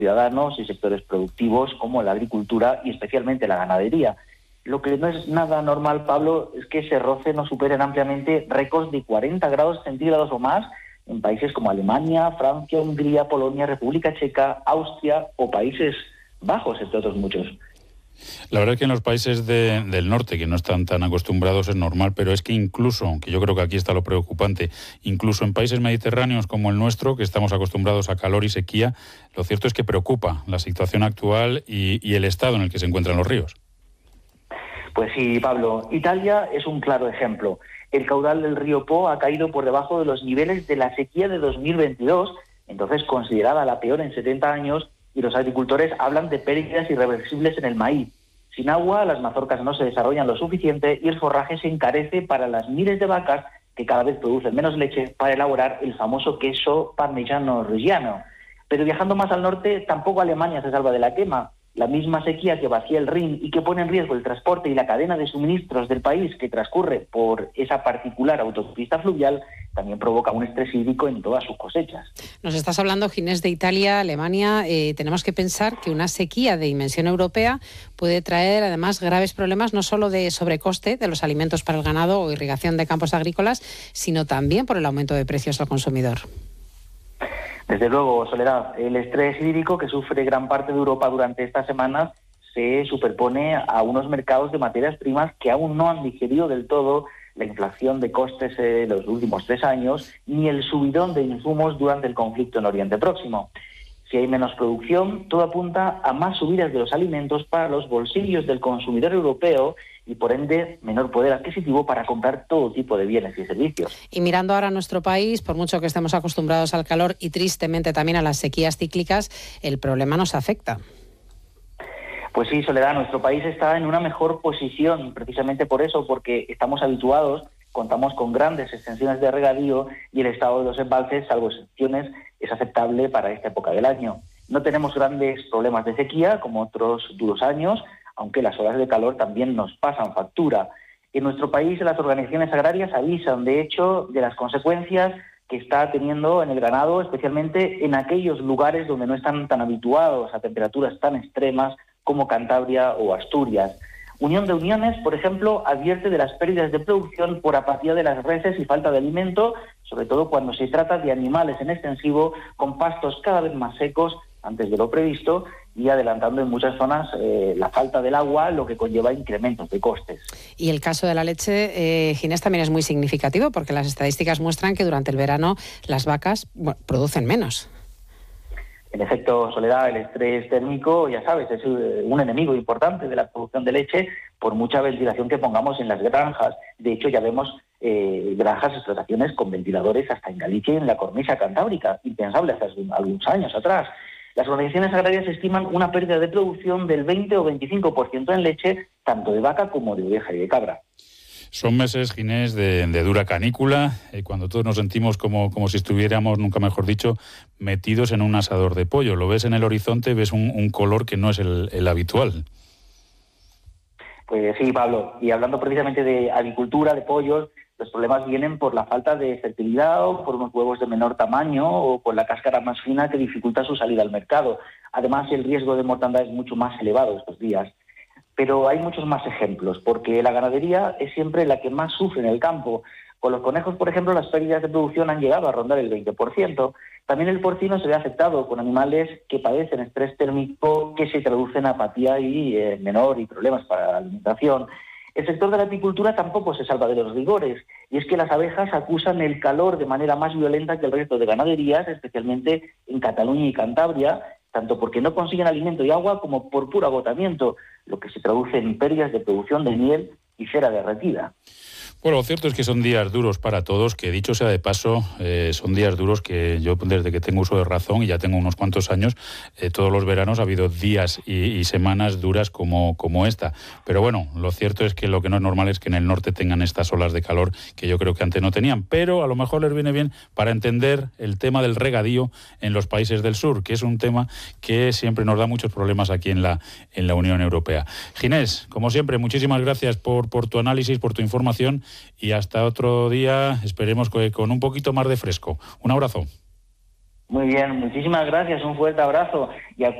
ciudadanos y sectores productivos como la agricultura y especialmente la ganadería. Lo que no es nada normal, Pablo, es que se rocen o superen ampliamente récords de 40 grados centígrados o más en países como Alemania, Francia, Hungría, Polonia, República Checa, Austria o Países Bajos, entre otros muchos. La verdad es que en los países del norte, que no están tan acostumbrados, es normal, pero es que incluso, que yo creo que aquí está lo preocupante, incluso en países mediterráneos como el nuestro, que estamos acostumbrados a calor y sequía, lo cierto es que preocupa la situación actual y el estado en el que se encuentran los ríos. Pues sí, Pablo. Italia es un claro ejemplo. El caudal del río Po ha caído por debajo de los niveles de la sequía de 2022, entonces considerada la peor en 70 años, y los agricultores hablan de pérdidas irreversibles en el maíz. Sin agua, las mazorcas no se desarrollan lo suficiente y el forraje se encarece para las miles de vacas que cada vez producen menos leche para elaborar el famoso queso parmigiano reggiano. Pero viajando más al norte, tampoco Alemania se salva de la quema. La misma sequía que vacía el Rin y que pone en riesgo el transporte y la cadena de suministros del país que transcurre por esa particular autopista fluvial también provoca un estrés hídrico en todas sus cosechas. Nos estás hablando, Ginés, de Italia, Alemania. Tenemos que pensar que una sequía de dimensión europea puede traer además graves problemas no solo de sobrecoste de los alimentos para el ganado o irrigación de campos agrícolas, sino también por el aumento de precios al consumidor. Desde luego, Soledad, el estrés hídrico que sufre gran parte de Europa durante estas semanas se superpone a unos mercados de materias primas que aún no han digerido del todo la inflación de costes de los últimos 3 años, ni el subidón de insumos durante el conflicto en Oriente Próximo. Si hay menos producción, todo apunta a más subidas de los alimentos para los bolsillos del consumidor europeo y, por ende, menor poder adquisitivo para comprar todo tipo de bienes y servicios. Y mirando ahora a nuestro país, por mucho que estemos acostumbrados al calor y tristemente también a las sequías cíclicas, el problema nos afecta. Pues sí, Soledad, nuestro país está en una mejor posición, precisamente por eso, porque estamos habituados, contamos con grandes extensiones de regadío y el estado de los embalses, salvo excepciones, es aceptable para esta época del año. No tenemos grandes problemas de sequía, como otros duros años, aunque las olas de calor también nos pasan factura. En nuestro país, las organizaciones agrarias avisan, de hecho, de las consecuencias que está teniendo en el ganado, especialmente en aquellos lugares donde no están tan habituados a temperaturas tan extremas como Cantabria o Asturias. Unión de Uniones, por ejemplo, advierte de las pérdidas de producción por apatía de las reses y falta de alimento, sobre todo cuando se trata de animales en extensivo con pastos cada vez más secos antes de lo previsto y adelantando en muchas zonas la falta del agua, lo que conlleva incrementos de costes. Y el caso de la leche, Ginés, también es muy significativo porque las estadísticas muestran que durante el verano las vacas producen menos. En efecto, Soledad, el estrés térmico, ya sabes, es un enemigo importante de la producción de leche por mucha ventilación que pongamos en las granjas. De hecho, ya vemos granjas, explotaciones con ventiladores hasta en Galicia y en la cornisa cantábrica, impensable hace algunos años atrás. Las organizaciones agrarias estiman una pérdida de producción del 20 o 25% en leche, tanto de vaca como de oveja y de cabra. Son meses, Ginés, de dura canícula, cuando todos nos sentimos como si estuviéramos, nunca mejor dicho, metidos en un asador de pollo. Lo ves en el horizonte, ves un color que no es el habitual. Pues sí, Pablo, y hablando precisamente de agricultura, de pollos, los problemas vienen por la falta de fertilidad o por unos huevos de menor tamaño o por la cáscara más fina que dificulta su salida al mercado. Además, el riesgo de mortandad es mucho más elevado estos días. Pero hay muchos más ejemplos, porque la ganadería es siempre la que más sufre en el campo. Con los conejos, por ejemplo, las pérdidas de producción han llegado a rondar el 20%. También el porcino se ve afectado con animales que padecen estrés térmico que se traduce en apatía y menor y problemas para la alimentación. El sector de la apicultura tampoco se salva de los rigores, y es que las abejas acusan el calor de manera más violenta que el resto de ganaderías, especialmente en Cataluña y Cantabria, tanto porque no consiguen alimento y agua como por puro agotamiento, lo que se traduce en pérdidas de producción de miel y cera derretida. Bueno, lo cierto es que son días duros para todos, que dicho sea de paso, son días duros que yo desde que tengo uso de razón y ya tengo unos cuantos años, todos los veranos ha habido días y semanas duras como esta. Pero bueno, lo cierto es que lo que no es normal es que en el norte tengan estas olas de calor que yo creo que antes no tenían, pero a lo mejor les viene bien para entender el tema del regadío en los países del sur, que es un tema que siempre nos da muchos problemas aquí en la Unión Europea. Ginés, como siempre, muchísimas gracias por tu análisis, por tu información. Y hasta otro día, esperemos que con un poquito más de fresco. Un abrazo. Muy bien, muchísimas gracias, un fuerte abrazo. Y